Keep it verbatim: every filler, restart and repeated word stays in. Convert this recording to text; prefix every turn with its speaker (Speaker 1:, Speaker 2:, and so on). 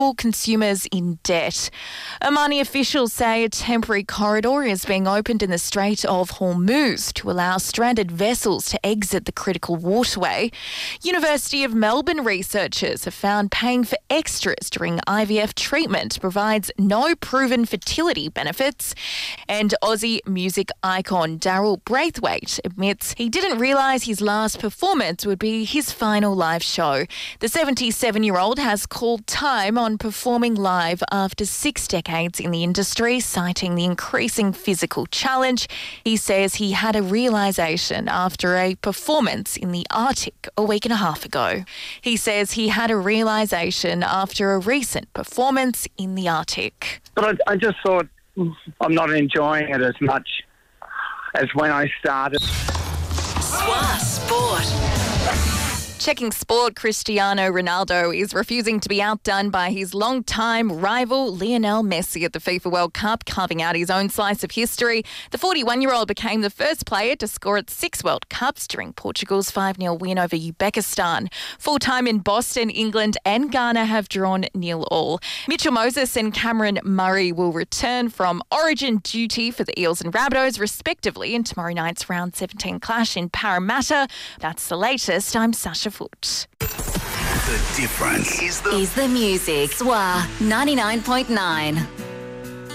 Speaker 1: All consumers in debt. Omani officials say a temporary corridor is being opened in the Strait of Hormuz to allow stranded vessels to exit the critical waterway. University of Melbourne researchers have found paying for extras during I V F treatment provides no proven fertility benefits. And Aussie music icon Daryl Braithwaite admits he didn't realise his last performance would be his final live show. The seventy-seven-year-old has called time on performing live after six decades in the industry, citing the increasing physical challenge. He says he had a realisation after a performance in the Arctic a week and a half ago. He says he had a realisation after a recent performance in the Arctic.
Speaker 2: But I, I just thought I'm not enjoying it as much as when I started.
Speaker 3: S W A Sport.
Speaker 1: Checking sport, Cristiano Ronaldo is refusing to be outdone by his long-time rival Lionel Messi at the FIFA World Cup, carving out his own slice of history. The forty-one-year-old became the first player to score at six World Cups during Portugal's five nil win over Uzbekistan. Full-time in Boston, England and Ghana have drawn nil all. Mitchell Moses and Cameron Murray will return from Origin duty for the Eels and Rabbitohs, respectively, in tomorrow night's round seventeen clash in Parramatta. That's the latest. I'm Sasha Foot.
Speaker 3: The difference is the, is the music. S W A ninety-nine point nine.